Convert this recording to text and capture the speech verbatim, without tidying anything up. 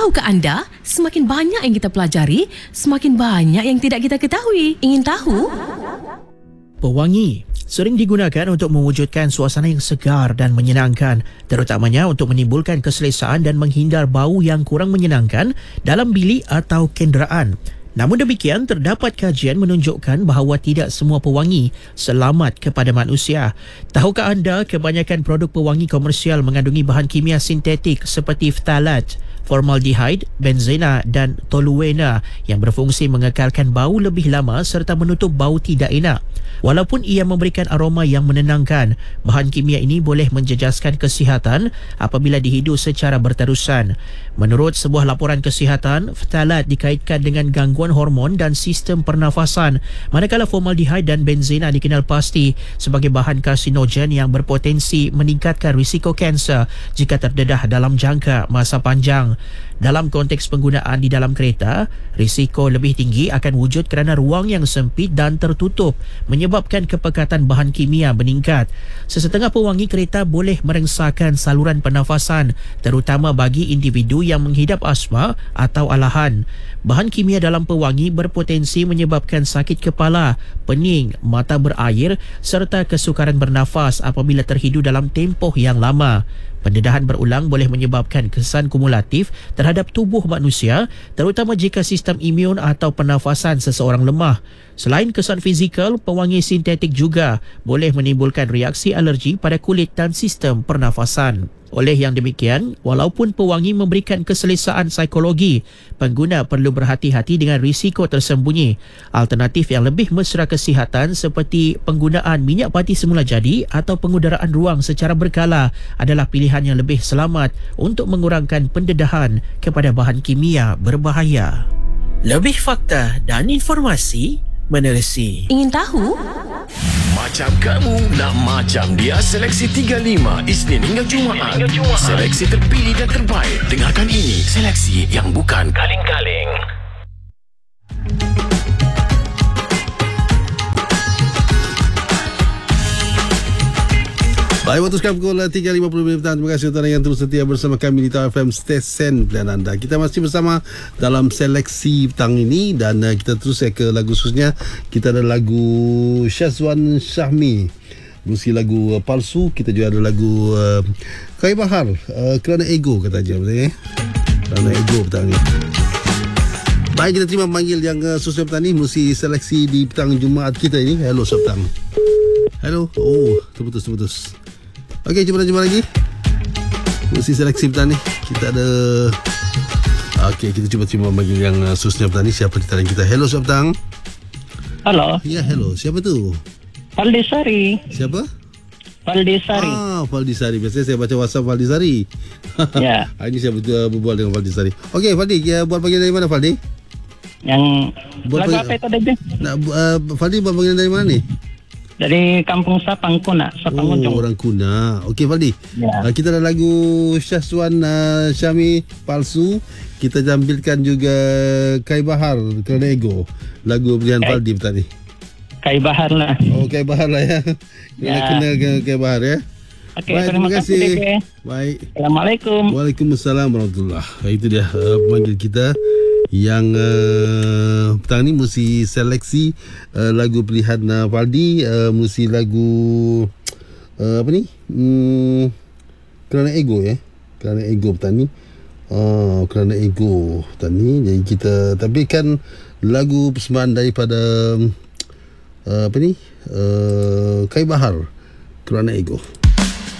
Tahukah anda, semakin banyak yang kita pelajari, semakin banyak yang tidak kita ketahui. Ingin tahu? Pewangi sering digunakan untuk mewujudkan suasana yang segar dan menyenangkan, terutamanya untuk menimbulkan keselesaan dan menghindar bau yang kurang menyenangkan dalam bilik atau kenderaan. Namun demikian, terdapat kajian menunjukkan bahawa tidak semua pewangi selamat kepada manusia. Tahukah anda kebanyakan produk pewangi komersial mengandungi bahan kimia sintetik seperti phthalate, formaldehyde, benzena dan toluena yang berfungsi mengekalkan bau lebih lama serta menutup bau tidak enak. Walaupun ia memberikan aroma yang menenangkan, bahan kimia ini boleh menjejaskan kesihatan apabila dihidu secara berterusan. Menurut sebuah laporan kesihatan, phthalate dikaitkan dengan gangguan hormon dan sistem pernafasan, manakala formaldehyde dan benzena dikenal pasti sebagai bahan karsinogen yang berpotensi meningkatkan risiko kanser jika terdedah dalam jangka masa panjang. Dalam konteks penggunaan di dalam kereta, risiko lebih tinggi akan wujud kerana ruang yang sempit dan tertutup menyebabkan kepekatan bahan kimia meningkat. Sesetengah pewangi kereta boleh merengsakkan saluran pernafasan, terutama bagi individu yang menghidap asma atau alahan. Bahan kimia dalam pewangi berpotensi menyebabkan sakit kepala, pening, mata berair serta kesukaran bernafas apabila terhidu dalam tempoh yang lama. Pendedahan berulang boleh menyebabkan kesan kumulatif terhadap tubuh manusia, terutama jika sistem imun atau pernafasan seseorang lemah. Selain kesan fizikal, pewangi sintetik juga boleh menimbulkan reaksi alergi pada kulit dan sistem pernafasan. Oleh yang demikian, walaupun pewangi memberikan keselesaan psikologi, pengguna perlu berhati-hati dengan risiko tersembunyi. Alternatif yang lebih mesra kesihatan seperti penggunaan minyak pati semula jadi atau pengudaraan ruang secara berkala adalah pilihan yang lebih selamat untuk mengurangkan pendedahan kepada bahan kimia berbahaya. Lebih fakta dan informasi menerusi. Ingin tahu? Macam kamu nak macam dia. Seleksi tiga puluh lima Isnin hingga Jumaat. Seleksi terpilih dan terbaik. Dengarkan ini. Seleksi yang bukan kaling-kaling. Baik, waktu sekarang pukul tiga lima puluh minit petang. Terima kasih tuan yang terus setia bersama kami di Tower F M Stesen pilihan anda. Kita masih bersama dalam seleksi petang ini dan uh, kita terus ya ke lagu khususnya. Kita ada lagu Syazwan Syahmi, musik lagu uh, Palsu. Kita juga ada lagu uh, Kai Bahar, uh, Kerana Ego kata je, betul eh? Kerana Ego petang ni. Baik, kita terima panggil yang uh, sosial petang ni, musik seleksi di petang Jumaat kita ini. Hello petang. Hello. Oh, terputus terputus. Okey, jumpa jumpa lagi. Mesti seleksi petang ni. Kita ada. Okey, kita cuba cuba bagi yang uh, susnya petang ni. Siapa di talian kita? Hello, selamat petang. Halo. Ya, hello. Siapa tu? Valdisari. Siapa? Valdisari. Ah, Valdisari. Biasanya saya baca WhatsApp Valdisari. Ya. Hari ni saya uh, berbual dengan Valdisari. Okey, Valdi, ya, buat panggilan dari mana, Valdi? Yang buat lagu apa itu tadi? Nak uh, Valdi buat panggilan dari mana ni? Dari Kampung Sapang Kuna, Sapang Oh, Ujung. orang Kuna. Okey, Valdi. Ya. Uh, kita ada lagu Syazwan uh, Syahmi Palsu. Kita tampilkan juga Kai Bahar, Kerana Ego. Lagu pilihan Kai. Valdi tadi. Kai Bahar lah. Oh, Kai Bahar lah ya. Kena Ya. kena ke Kai Bahar ya. Okey, Baik, terima terima kasih. kasih. D K. Baik. Assalamualaikum. Waalaikumsalam warahmatullahi. Itu dia uh, pemanggil kita yang uh, petang ni mesti seleksi uh, lagu pilihan uh, Valdi, uh, mesti lagu uh, apa ni? Hmm, Kerana Ego ya. Kerana Ego petang ni. Uh, kerana Ego petang ni. Jadi kita tampilkan lagu persembahan daripada uh, apa ni? Uh, Kai Bahar, Kerana Ego.